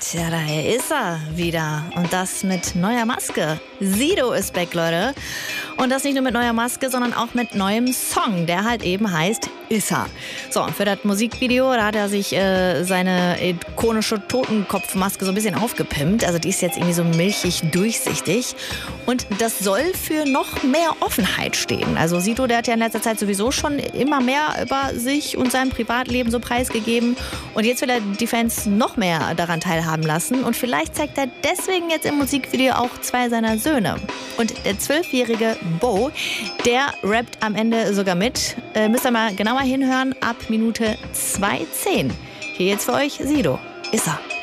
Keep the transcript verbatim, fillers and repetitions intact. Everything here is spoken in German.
Tja, da ist er wieder. Und das mit neuer Maske. Sido ist back, Leute. Und das nicht nur mit neuer Maske, sondern auch mit neuem Song, der halt eben heißt Issa. So, und für das Musikvideo, da hat er sich äh, seine ikonische Totenkopfmaske so ein bisschen aufgepimpt. Also die ist jetzt irgendwie so milchig durchsichtig. Und das soll für noch mehr Offenheit stehen. Also Sido, der hat ja in letzter Zeit sowieso schon immer mehr über sich und sein Privatleben so preisgegeben. Und jetzt will er die Fans noch mehr daran teilhaben lassen. Und vielleicht zeigt er deswegen jetzt im Musikvideo auch zwei seiner Söhne. Und der zwölfjährige Bo, der rappt am Ende sogar mit. Äh, müsst ihr mal genauer hinhören, ab Minute zwei zehn. Hier jetzt für euch Sido. Issa.